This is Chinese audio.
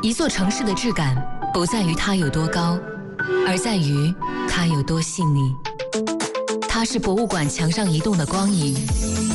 一座城市的质感不在于它有多高，而在于它有多细腻。它是博物馆墙上移动的光影，